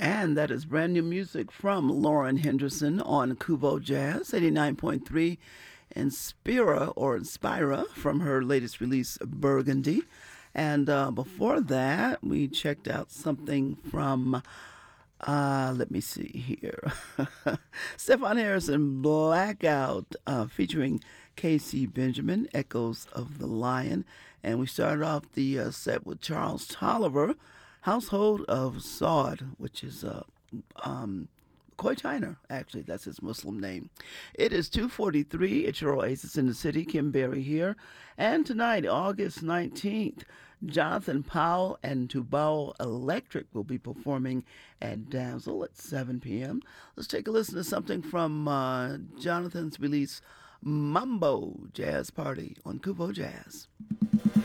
And that is brand new music from Lauren Henderson on Kubo Jazz 89.3, Inspira from her latest release, Burgundy. And before that, we checked out something from, let me see here, Stefan Harrison, Blackout, featuring Casey Benjamin, Echoes of the Lion. And we started off the set with Charles Tolliver, Household of Saud, which is Koi Chiner, actually, that's his Muslim name. It is 2:43. It's your Oasis in the City. Kim Berry here. And tonight, August 19th, Jonathan Powell and Tubal Electric will be performing at Dazzle at 7 p.m. Let's take a listen to something from Jonathan's release, Mambo Jazz Party on Kubo Jazz.